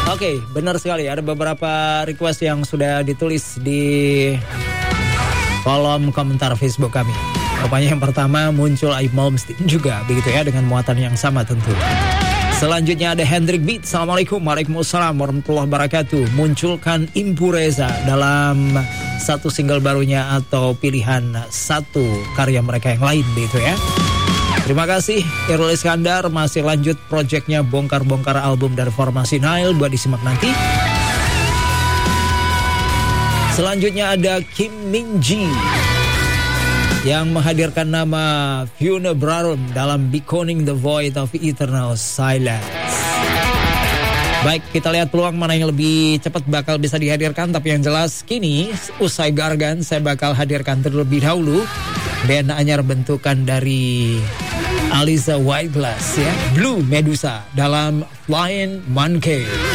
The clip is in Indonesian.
Oke, benar sekali. Ada beberapa request yang sudah ditulis di kolom komentar Facebook kami. Rupanya yang pertama muncul Aib Malmsteen juga, begitu ya, dengan muatan yang sama tentu. Selanjutnya ada Hendrik Beat. Assalamualaikum. Waalaikumsalam warahmatullahi wabarakatuh. Munculkan Impureza dalam satu single barunya atau pilihan satu karya mereka yang lain, begitu ya. Terima kasih Irul Iskandar. Masih lanjut proyeknya bongkar-bongkar album dari formasi Nile, buat disimak nanti. Selanjutnya ada Kim Min Ji yang menghadirkan nama Fiona Brarum dalam Beckoning the Void of Eternal Silence. Baik, kita lihat peluang mana yang lebih cepat bakal bisa dihadirkan. Tapi yang jelas kini usai Gargan, saya bakal hadirkan terlebih dahulu band anyar bentukan dari Aliza Whiteglass ya, Blue Medusa dalam Flying Monkey.